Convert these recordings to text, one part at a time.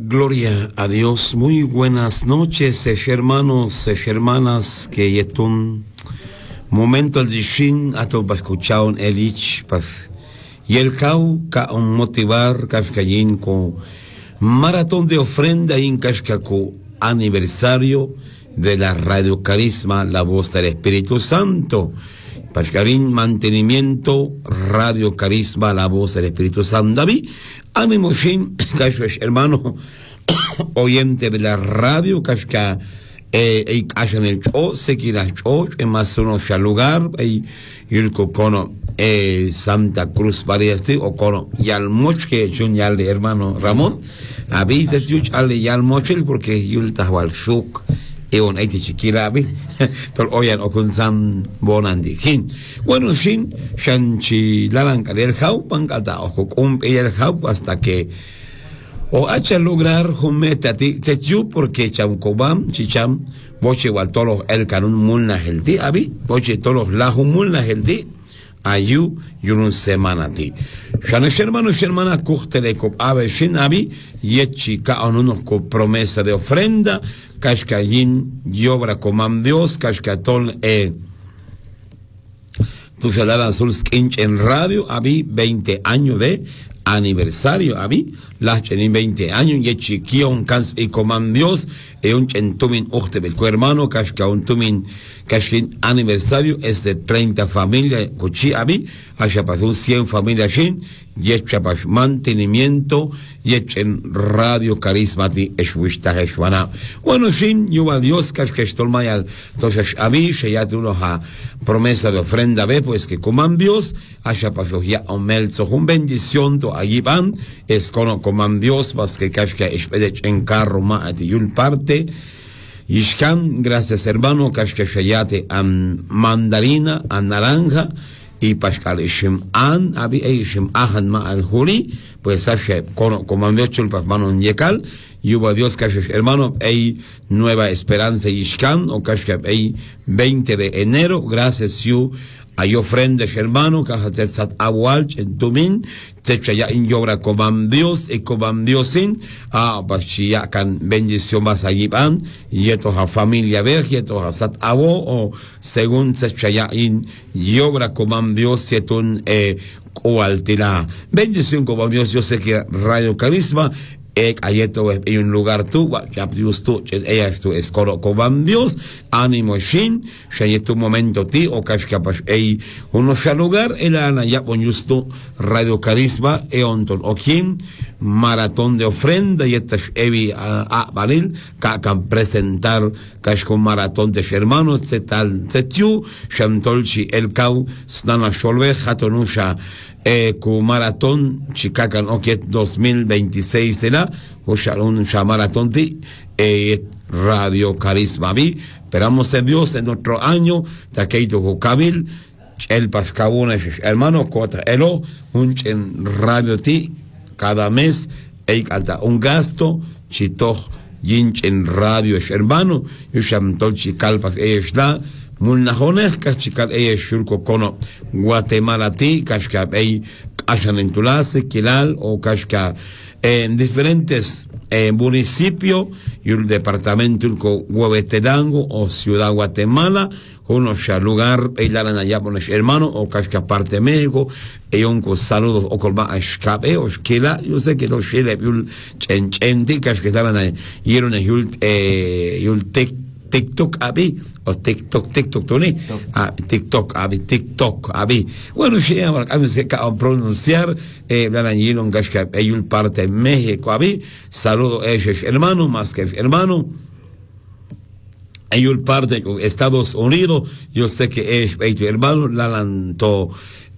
Gloria a Dios. Muy buenas noches, hermanos, hermanas, que es un momento al dishin a tu escuchar el ich y el cau ka un motivar kafkayin con maratón de ofrenda in kashkaku aniversario de la Radio Carisma, la voz del Espíritu Santo. Pascarín, mantenimiento, Radio Carisma, la voz del Espíritu Santo. David, a mi moshin, hermano, oyente de la radio, kashka, en el show, se quiera show, en más uno lugar, y el cocono, Santa Cruz, varias, o cono, y al moch que yo ya le hermano Ramón, habita tuch al ya al mochel, porque yo el tahual shuk. Eon aiti chiquila abi tol oyan okun san bonandi kin bueno shin shanchi lalan el hau pankata o kum el hau hasta que o hacha lograr humetati techu porque cham kobam chicham boche wal tolos el kanun mulna heldi abi boche tolos la mulna heldi ayu yunun semanati shana hermano hermana kuchtelekop ave shin abi yechi ka onuno ko promesa de ofrenda Kashkayin y obra coman Dios, Kashkatol, tu Shadala Zulskinch en radio, habí 20 años de aniversario, habí, las chenin 20 años, y chiquion cans y coman Dios, un chentumin uchtebel, hermano, Kashka un tumin, Kashkin aniversario, es de 30 familias, Kuchi, habí, haya pasado 100 familias, shin, y mantenimiento, y en Radio Carisma ti eshwishta eshwana. Bueno, shin, yuva Dios, kashkestol mayal. Entonces, a mí, se ya tuvo la promesa de ofrenda, ve, pues que coman Dios, haya pasado ya un melzo, un bendición, to allí van, es coman Dios, vas que kashka eshpedech en carro, ma, ati yul parte. Yishkan, gracias hermano, kashka shayate a mandarina, a naranja, y Pascal Ishim An, Abi Ishim Ahan Ma al Juli, pues Ashe, comandó Chulpas Manon Yekal, y hubo Dios Kashesh, hermano, hay Nueva Esperanza Ishkan, o Kashesh, hay 20 de enero, gracias you, hay ofrendas, hermano, Kajatetzat Awalch, en Tumin, Techaya in Yobra Coman Dios, y Coman Diosin, Bashia can bendición más allí van, y esto a familia ver, y esto a Sat Abo, o según Techaya in Yobra Coman Dios, y esto Coaltila. Bendición Coman Dios, yo sé que Radio Carisma, ayeto en un lugar tú, ya tú, ella esto es coban Dios, ánimo shin, shayeto un momento ti, o kashkapash uno ya lugar, el ana ya pon justo Radio Carisma, onton okin, maratón de ofrenda, y estas a Balil, can presentar kashkon maratón de hermanos, zetal, zetiu, shamtolchi el kau, snana sholve, hatonusha, cu maratón Chicacan Oket 2026 será o un maratón de Radio Carisma vi esperamos en Dios en otro año taqueito Jocabil el pascabuna hermano cuota elo un en radio ti cada mes canta un gasto chito yinch en radio hermano y shamtol chicalpas la Mulnajones, Kachikal, Shurko Kono, Guatemala, ti, Kashka, Ashan en Tulase, Kilal, o Kashka, en diferentes municipios, y el departamento Hueveterango, o Ciudad Guatemala, uno ya lugar, Eilaran allá con el hermano, o Kashka parte de México, un saludos, o colma a Shkabe, o Shkila, yo sé que los Shile, Yul Chen, Kashka, y era Yul TikTok abi o TikTok Tony TikTok abi bueno si a pronunciar Blanayilon Gashka Eyul parte en México abi saludo a ellos hermano más que hermano Eyul parte de Estados Unidos yo sé que es hermano Lalanto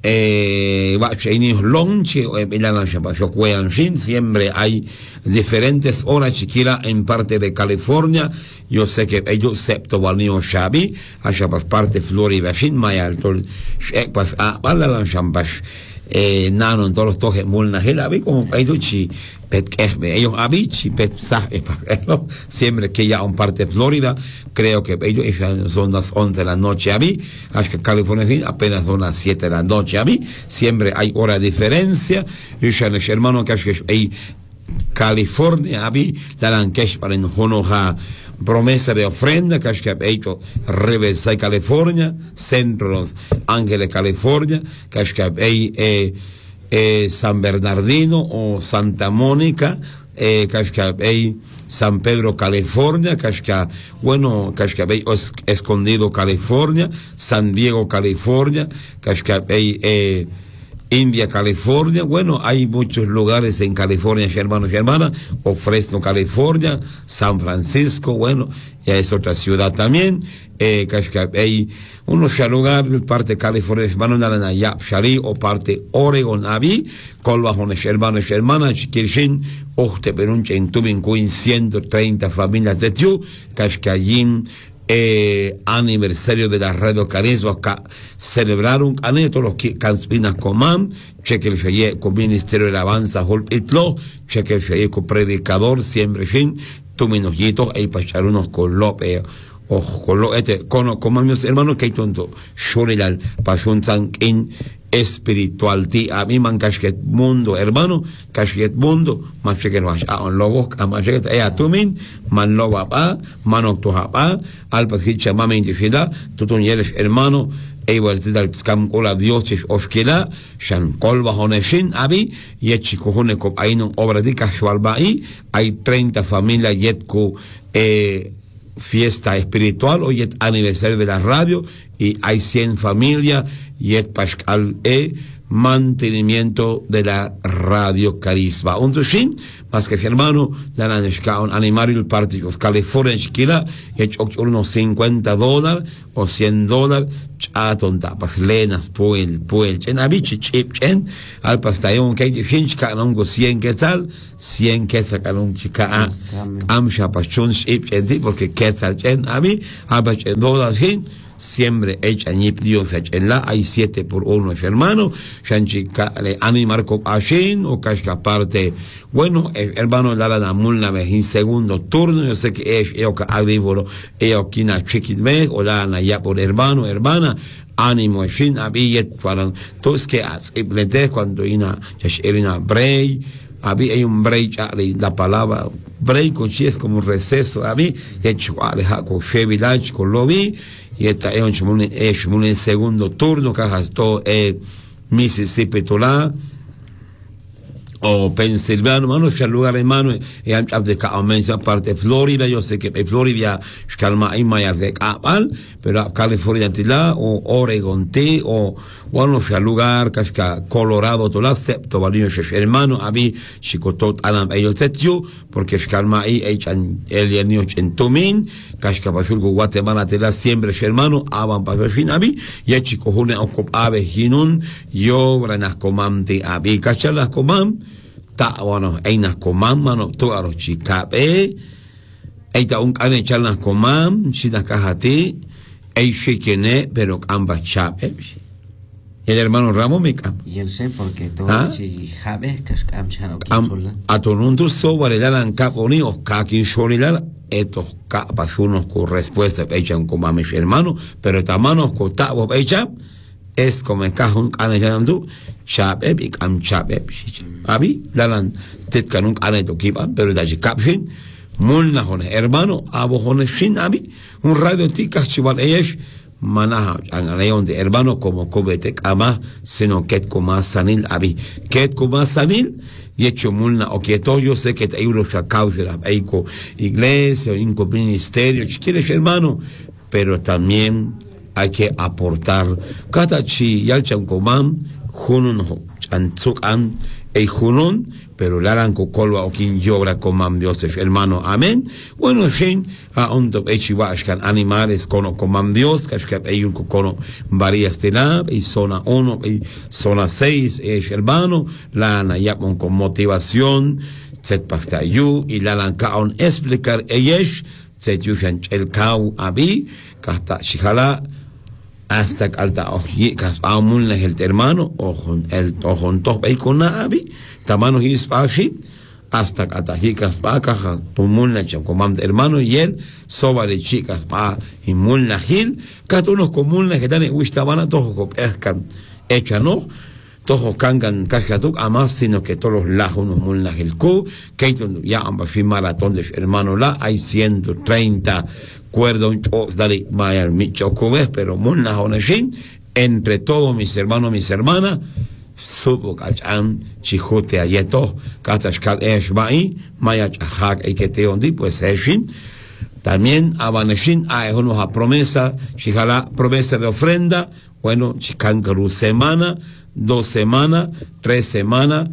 siempre hay diferentes horas chiquila en parte de California yo sé que ellos septo valnio shabi haya parte Florida shin mayaltol pues la chambash nano en todos los toques mulna helabi como ellos ellos abichi siempre que ya en parte de Florida creo que ellos son las 11 de la noche a mí hasta que California apenas son las 7 de la noche a mí siempre hay hora de diferencia y ya el hermano que hay California, abi, la lankesh para en honoja promesa de ofrenda, que ha hecho Riverside, California, Centro Los Ángeles, California, que ha San Bernardino o Santa Mónica, que San Pedro, California, bueno, Escondido, California, San Diego, California, India, California, bueno, hay muchos lugares en California, hermanos y hermanas, o Fresno, California, San Francisco, bueno, ya es otra ciudad también, hay unos lugares, parte California, hermanos, Naranaya, Shari, o parte Oregon, Abi, Colbajones, hermanos y hermanas, Chiquirshin, Ochte, Perunche, en Tubin, 130 familias de Tiu, Kashkayin, aniversario de la Radio Carisma, celebraron todos los que Canspinas Comán, cheque el feye con Ministerio de Alabanza, Holpitlo, cheque el feye con Predicador, siempre fin, tu minujito, ahí pachar unos con López, o con lo, como mis hermanos, que hay tonto, Shurial, Pashun Sankin, espiritual ti a mí man kashket mundo hermano kashket mundo más que no a un lobo más que a tu min man lo va man to ha al pachicha mama indifida tutun yeles hermano igual te dal scam ola dios ofkela shan kolba honeshin abi yechi kohone ko aino obra de kashwalbai hay 30 familias yetko fiesta espiritual hoy es aniversario de la radio y hay 100 familias y es Pascal mantenimiento de la radio Carisma. Unterschied, más que hermano, la Naneshkaun animar el partido California Chiquila, y hecho unos $50 o $100, chaton tapas, lenas, puel, chen, abichi, chip, chen, al pastayon, que hay hinchka, nongo 100 quetzal, 100 quetzal, calon chica, amsha, pachun, chip, chen, porque quetzal, chen, abi, abachen, $, siempre hecha nip Dios en la hay 7 por 1 hermano chanchica le animar con ashin o casca parte bueno hermano la mulna en segundo turno yo sé que es yo que adivoro yo kina chiquit me o la ya por hermana ánimo shin abillet para todos que simplemente cuando ina break había hay un break la palabra break es como un receso había hecho con Chevy Lunch con lobby y esta es un segundo turno que esto es Mississippi Tola o Pensilvania, mano, ya lugar hermano, y antes de cada parte de Florida, yo sé que Florida es calma y más de Capal, pero California tila o Oregon T o bueno, ya lugar que Colorado tola, septo valino es hermano, a mí chicotot anam ellos setio, porque es calma y echan el niño en Tomín, que Pachulco Guatemala tela siempre es hermano, aban para el fin a mí, y el chico june ave hinun, yo granas comante a mí, cachalas comam, bueno, einas comam, mano, todos los chicape, eita un cane charlas comam, chinas cajati, ei shikene, pero ambas chape. El hermano Ramos me cam. Y él sé porque todo si jabe que camchano a tonuntus sobre la caponi o caquin shorila estos capas unos con respuesta echan como a mis hermanos, pero tamanos con tabo echan es como en cajón canelando chape y cam chape abi dalan tetkan un caneto kipan pero da capshin mulna hon hermano abo hon shin abi un radio tika chival eyesh manaha an león de hermano como cobete ama sino que como sanil abi que como sanil y hecho mulna o que todo yo sé que hay unos chacaus de la eiko iglesia o inco ministerio si quieres hermano pero también hay que aportar cada chi yalchan comam junun chanzukan e junun pero laran ko kolwa o kin yobra comam Dios hermano amén bueno shin a ondo echiwash kan animales kono comam Dios que hay kono varias tela y zona 1 y zona 6 hermano la na yapon con motivación set pasta yu y la lankaon explicar ellos set yushan el kau abi kasta shikala hasta alta oji kas amun el hermano ojon el ojon to bei con abi tamano his pashi hasta atajikas pa caja tumun la comand hermano y él sobre chicas pa y mun la gil cat unos comunes que dan wistabana tojo pescan echa no todos cangan cascatuk, además, sino que todos los lajos nos mulnas el cu, que ya han fin maratón de hermano la, hay 130 cuerdos, dale, vaya, micho cubes, pero mulnas oneshin, entre todos mis hermanos, mis hermanas, supo cachan, chijote ayeto, catashkal eshbai, maya chahak, y que te ondi, pues eshin. También abaneshin, hay una promesa, chijala promesa de ofrenda, bueno, chicancaru semana, 2 semanas, 3 semanas,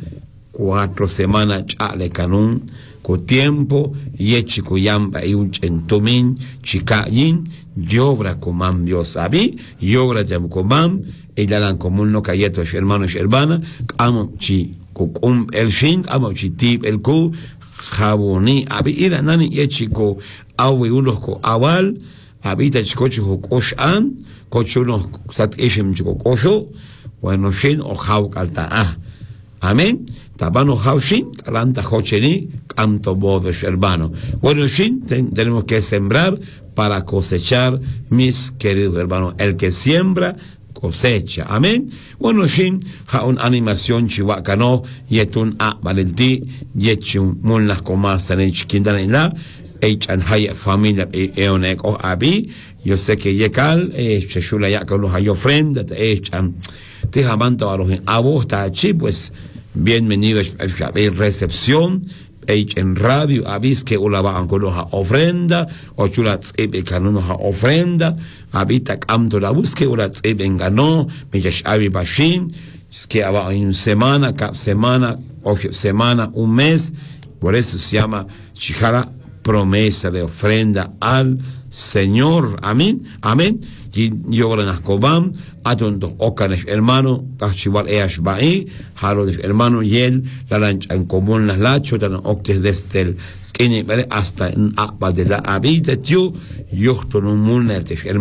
4 semanas, chale canún, con tiempo, yechico yamba y un chentumín, chicayin, yobra comam Dios abi, yobra jam comam, y la lan común no cayeto, hermano y hermana, amo chi, cucum el shin, amo chi tip el cu, jaboni, abi, ira nani yechico, awe unos co awal, habita chicocho koshan, cocho unos sat eshem chico kosho, bueno, shin o hau kalta amén. Tabano hau shin, kalanta hocheni, canto bodo hermano. Bueno, shin, tenemos que sembrar para cosechar, mis queridos hermanos. El que siembra, cosecha. Amén. Bueno, shin, ha una animación chihuacano, yetun valentí, yechun mulnas comas en chiquindan en la, echan haya familia eonek o abi, yo sé que yekal, cheshula ya con los hay ofrenda, echan, te jamanto a los abos, tachi, pues, bienvenidos a recepción, en radio, avis que ulaban con los ofrenda, o chulas canunos ofrenda, habita camto la busque, ulas ganó, me abi bashin, es que va en semana, cap semana, o semana, un mes, por eso se llama chijara, promesa de ofrenda al Señor. Amén. Amén. Y yo granas cobam, atondo okanes hermano, cachival eash baí, haro de hermano yel, la lancha en común las lacho, tan octes desde el skinny, hasta en apa de la habita, yo, no mulnete, hermano.